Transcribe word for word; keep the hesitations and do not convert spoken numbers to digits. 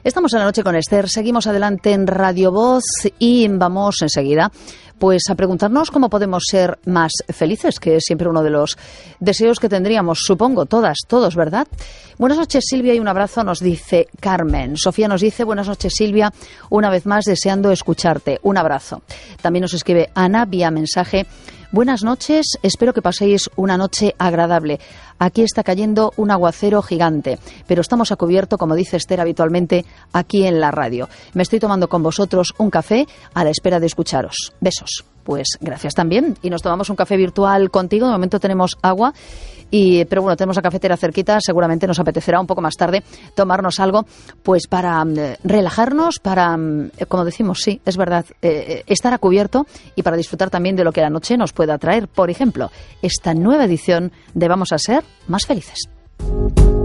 Estamos en La Noche con Esther, seguimos adelante en Radio Voz y vamos enseguida pues a preguntarnos cómo podemos ser más felices, que es siempre uno de los deseos que tendríamos, supongo, todas, todos, ¿verdad? Buenas noches, Silvia, y un abrazo, nos dice Carmen. Sofía nos dice, buenas noches, Silvia, una vez más deseando escucharte, un abrazo. También nos escribe Ana vía mensaje. Buenas noches, espero que paséis una noche agradable. Aquí está cayendo un aguacero gigante, pero estamos a cubierto, como dice Esther habitualmente, aquí en la radio. Me estoy tomando con vosotros un café a la espera de escucharos. Besos. Pues gracias también. Y nos tomamos un café virtual contigo. De momento tenemos agua, y, pero bueno, tenemos la cafetera cerquita. Seguramente nos apetecerá un poco más tarde tomarnos algo, pues para eh, relajarnos, para, eh, como decimos, sí, es verdad, eh, estar a cubierto y para disfrutar también de lo que la noche nos pueda traer. Por ejemplo, esta nueva edición de Vamos a ser más felices.